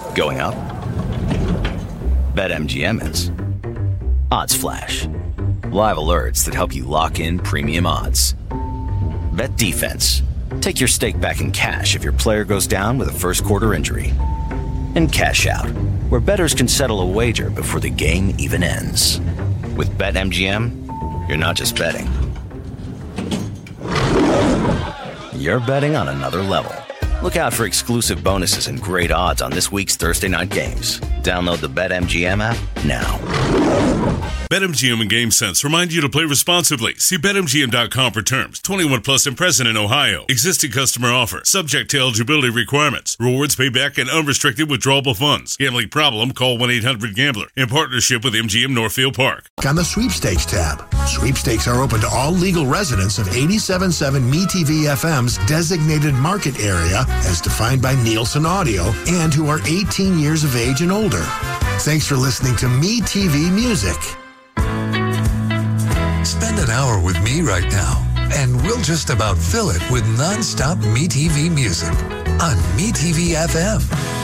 Going up? BetMGM is. Odds Flash. Live alerts that help you lock in premium odds. Bet Defense. Take your stake back in cash if your player goes down with a first quarter injury. And Cash Out, where bettors can settle a wager before the game even ends. With BetMGM, you're not just betting. You're betting on another level. Look out for exclusive bonuses and great odds on this week's Thursday night games. Download the BetMGM app now. BetMGM and GameSense remind you to play responsibly. See BetMGM.com for terms. 21 plus and present in Ohio. Existing customer offer. Subject to eligibility requirements. Rewards payback and unrestricted withdrawable funds. Gambling problem? Call 1-800-GAMBLER. In partnership with MGM Northfield Park. On the Sweepstakes tab. Sweepstakes are open to all legal residents of 87.7 MeTV FM's designated market area as defined by Nielsen Audio and who are 18 years of age and older. Thanks for listening to MeTV Music. Spend an hour with me right now, and we'll just about fill it with nonstop MeTV music on MeTV FM.